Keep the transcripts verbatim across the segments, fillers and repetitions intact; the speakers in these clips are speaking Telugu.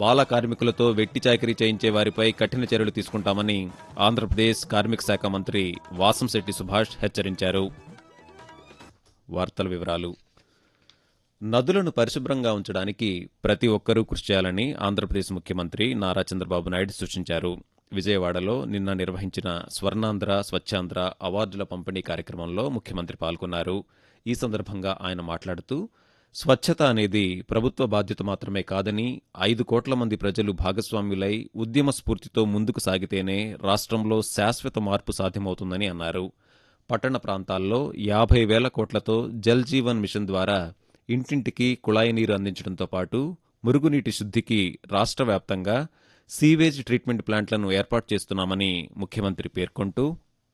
బాల కార్మికులతో వెట్టి చాకిరీ చేయించే వారిపై కఠిన చర్యలు తీసుకుంటామని ఆంధ్రప్రదేశ్ కార్మిక శాఖ మంత్రి వాసంశెట్టి సుభాష్ హెచ్చరించారు. వార్తల వివరాలు. నదులను పరిశుభ్రంగా ఉంచడానికి ప్రతి ఒక్కరూ కృషి చేయాలని ఆంధ్రప్రదేశ్ ముఖ్యమంత్రి నారా చంద్రబాబు నాయుడు సూచించారు. విజయవాడలో నిన్న నిర్వహించిన స్వర్ణాంధ్ర స్వచ్ఛాంధ్ర అవార్డుల పంపిణీ కార్యక్రమంలో ముఖ్యమంత్రి పాల్గొన్నారు. ఈ సందర్భంగా ఆయన మాట్లాడుతూ స్వచ్ఛత అనేది ప్రభుత్వ బాధ్యత మాత్రమే కాదని, ఐదు కోట్ల మంది ప్రజలు భాగస్వామ్యులై ఉద్యమ స్ఫూర్తితో ముందుకు సాగితేనే రాష్ట్రంలో శాశ్వత మార్పు సాధ్యమవుతుందని అన్నారు. పట్టణ ప్రాంతాల్లో యాభై వేల కోట్లతో జల్ జీవన్ మిషన్ ద్వారా ఇంటింటికి కుళాయి నీరు అందించడంతో పాటు మురుగునీటి శుద్ధికి రాష్ట్ర వ్యాప్తంగా సీవేజ్ ట్రీట్మెంట్ ప్లాంట్లను ఏర్పాటు చేస్తున్నామని ముఖ్యమంత్రి పేర్కొంటూ,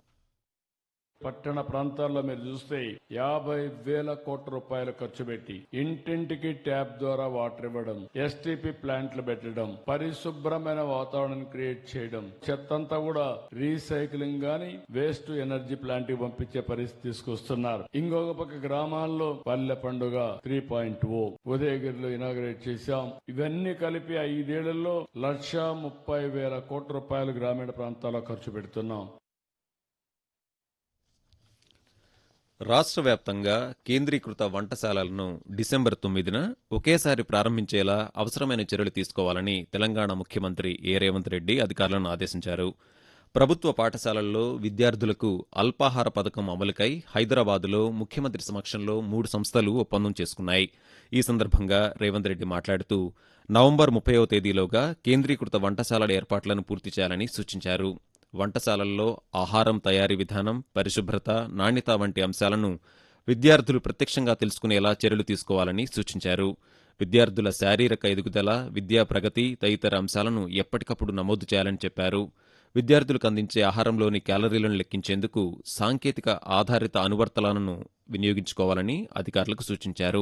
పట్టణ ప్రాంతాల్లో మీరు చూస్తే యాభై వేల కోట్ల రూపాయలు ఖర్చు పెట్టి ఇంటింటికి ట్యాప్ ద్వారా వాటర్ ఇవ్వడం, ఎస్టీపీ ప్లాంట్లు పెట్టడం, పరిశుభ్రమైన వాతావరణం క్రియేట్ చేయడం, చెత్తంతా కూడా రీసైక్లింగ్ గాని వేస్ట్ ఎనర్జీ ప్లాంట్ కి పంపించే పరిస్థితి తీసుకొస్తున్నారు. ఇంకొక పక్క గ్రామాల్లో పల్లె పండుగ త్రీ పాయింట్ ఓ ఉదయగిరిలో ఇనాగ్రేట్ చేశాం. ఇవన్నీ కలిపి ఐదేళ్లలో లక్ష ముప్పై వేల కోట్ల రూపాయలు గ్రామీణ ప్రాంతాల్లో ఖర్చు పెడుతున్నాం. రాష్ట్ర వ్యాప్తంగా కేంద్రీకృత వంటశాలలను డిసెంబర్ తొమ్మిదిన ఒకేసారి ప్రారంభించేలా అవసరమైన చర్యలు తీసుకోవాలని తెలంగాణ ముఖ్యమంత్రి ఏ రేవంత్ రెడ్డి అధికారులను ఆదేశించారు. ప్రభుత్వ పాఠశాలల్లో విద్యార్థులకు అల్పాహార పథకం అమలుకై హైదరాబాదులో ముఖ్యమంత్రి సమక్షంలో మూడు సంస్థలు ఒప్పందం చేసుకున్నాయి. ఈ సందర్భంగా రేవంత్ రెడ్డి మాట్లాడుతూ నవంబర్ ముప్పైవ తేదీలోగా కేంద్రీకృత వంటశాలల ఏర్పాట్లను పూర్తి చేయాలని సూచించారు. వంటశాలల్లో ఆహారం తయారీ విధానం, పరిశుభ్రత, నాణ్యత వంటి అంశాలను విద్యార్థులు ప్రత్యక్షంగా తెలుసుకునేలా చర్యలు తీసుకోవాలని సూచించారు. విద్యార్థుల శారీరక ఎదుగుదల, విద్యా ప్రగతి తదితర అంశాలను ఎప్పటికప్పుడు నమోదు చేయాలని చెప్పారు. విద్యార్థులకు అందించే ఆహారంలోని క్యాలరీలను లెక్కించేందుకు సాంకేతిక ఆధారిత అనువర్తనాలను వినియోగించుకోవాలని అధికారులకు సూచించారు.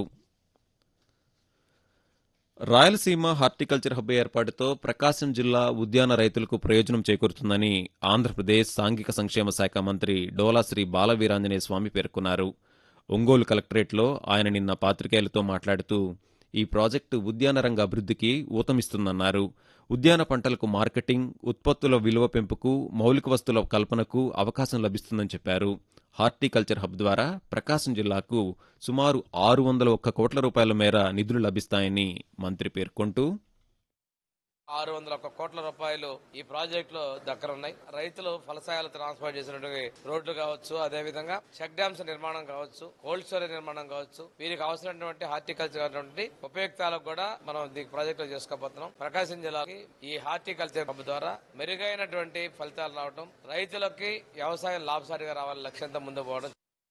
రాయలసీమ హార్టికల్చర్ హబ్ ఏర్పాటుతో ప్రకాశం జిల్లా ఉద్యాన రైతులకు ప్రయోజనం చేకూరుతుందని ఆంధ్రప్రదేశ్ సాంఘిక సంక్షేమ శాఖ మంత్రి డోలాశ్రీ బాలవీరాంజనేయ స్వామి పేర్కొన్నారు. ఒంగోలు కలెక్టరేట్లో ఆయన నిన్న పాత్రికేయులతో మాట్లాడుతూ ఈ ప్రాజెక్టు ఉద్యాన రంగ అభివృద్ధికి ఊతమిస్తుందన్నారు. ఉద్యాన పంటలకు మార్కెటింగ్, ఉత్పత్తుల విలువ పెంపుకు, మౌలిక వస్తువుల కల్పనకు అవకాశం లభిస్తుందని చెప్పారు. హార్టికల్చర్ హబ్ ద్వారా ప్రకాశం జిల్లాకు సుమారు ఆరు వందల ఒక్క కోట్ల రూపాయల మేర నిధులు లభిస్తాయని మంత్రి పేర్కొంటూ, ఆరు వందల ఒక్క కోట్ల రూపాయలు ఈ ప్రాజెక్ట్ లో దక్కనున్నాయి. రైతులు ఫలసాయాలు ట్రాన్స్పోర్ట్ చేసినటువంటి రోడ్లు కావచ్చు, అదే విధంగా చెక్ డ్యామ్స్ నిర్మాణం కావచ్చు, కోల్డ్ స్టోరేజ్ నిర్మాణం కావచ్చు, వీరికి అవసరమైనటువంటి హార్టికల్చర్ ఉపయుక్తాలకు కూడా మనం ఈ ప్రాజెక్ట్ లో చేసుకోబోతున్నాం. ప్రకాశం జిల్లాకి ఈ హార్టికల్చర్ హబ్ ద్వారా మెరుగైనటువంటి ఫలితాలు రావడం, రైతులకి వ్యవసాయం లాభసాటిగా రావాలని లక్ష్యంతో ముందుకు పోవడం.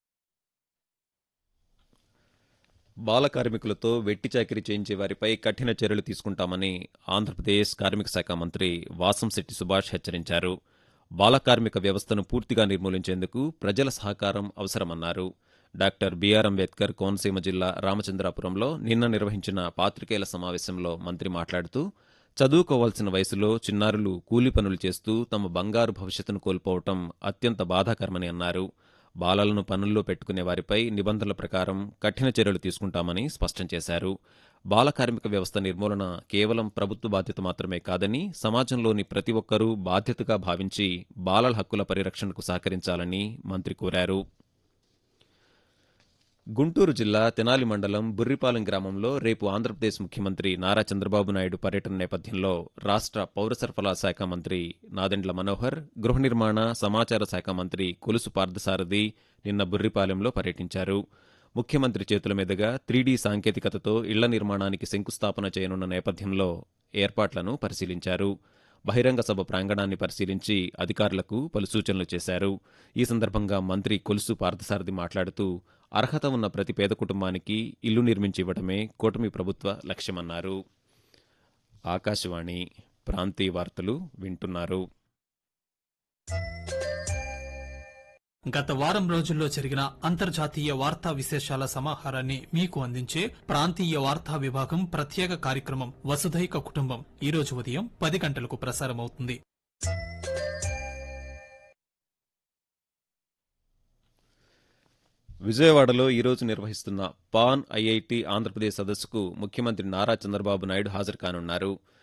బాల కార్మికులతో వెట్టి చాకిరీ చేయించే వారిపై కఠిన చర్యలు తీసుకుంటామని ఆంధ్రప్రదేశ్ కార్మిక శాఖ మంత్రి వాసంశెట్టి సుభాష్ హెచ్చరించారు. బాల కార్మిక వ్యవస్థను పూర్తిగా నిర్మూలించేందుకు ప్రజల సహకారం అవసరమన్నారు. డాక్టర్ బీఆర్ అంబేద్కర్ కోనసీమ జిల్లా రామచంద్రాపురంలో నిన్న నిర్వహించిన పాత్రికేయుల సమావేశంలో మంత్రి మాట్లాడుతూ చదువుకోవాల్సిన వయసులో చిన్నారులు కూలీ పనులు చేస్తూ తమ బంగారు భవిష్యత్తును కోల్పోవటం అత్యంత బాధాకరమని అన్నారు. బాలలను పనుల్లో పెట్టుకునే వారిపై నిబంధనల ప్రకారం కఠిన చర్యలు తీసుకుంటామని స్పష్టం చేశారు. బాల కార్మిక వ్యవస్థ నిర్మూలన కేవలం ప్రభుత్వ బాధ్యత మాత్రమే కాదని, సమాజంలోని ప్రతి ఒక్కరూ బాధ్యతగా భావించి బాలల హక్కుల పరిరక్షణకు సహకరించాలని మంత్రి కోరారు. గుంటూరు జిల్లా తెనాలి మండలం బుర్రిపాలెం గ్రామంలో రేపు ఆంధ్రప్రదేశ్ ముఖ్యమంత్రి నారా చంద్రబాబు నాయుడు పర్యటన నేపథ్యంలో రాష్ట్ర పౌర సరఫరాల శాఖ మంత్రి నాదెండ్ల మనోహర్, గృహ నిర్మాణ సమాచార శాఖ మంత్రి కొలుసు పార్థసారథి నిన్న బుర్రిపాలెంలో పర్యటించారు. ముఖ్యమంత్రి చేతుల మీదుగా త్రీడీ సాంకేతికతతో ఇళ్ల నిర్మాణానికి శంకుస్థాపన చేయనున్న నేపథ్యంలో ఏర్పాట్లను పరిశీలించారు. బహిరంగ సభ ప్రాంగణాన్ని పరిశీలించి అధికారులకు పలు సూచనలు చేశారు. ఈ సందర్భంగా మంత్రి కొలుసు పార్థసారథి మాట్లాడుతూ అర్హత ఉన్న ప్రతి పేద కుటుంబానికి ఇల్లు నిర్మించి ఇవ్వడమే కూటమి ప్రభుత్వ లక్ష్యమన్నారు. ఆకాశవాణి ప్రాంతీయ వార్తలు వింటున్నారు. గత వారం రోజుల్లో జరిగిన అంతర్జాతీయ వార్తా విశేషాల సమాహారాన్ని మీకు అందించే ప్రాంతీయ వార్తా విభాగం ప్రత్యేక కార్యక్రమం వసుధైక కుటుంబం ఈ రోజు ఉదయం పది గంటలకు ప్రసారమవుతుంది. విజయవాడలో ఈరోజు నిర్వహిస్తున్న పాన్ ఐఐటి ఆంధ్రప్రదేశ్ సదస్సుకు ముఖ్యమంత్రి నారా చంద్రబాబు నాయుడు హాజరు కానున్నారు.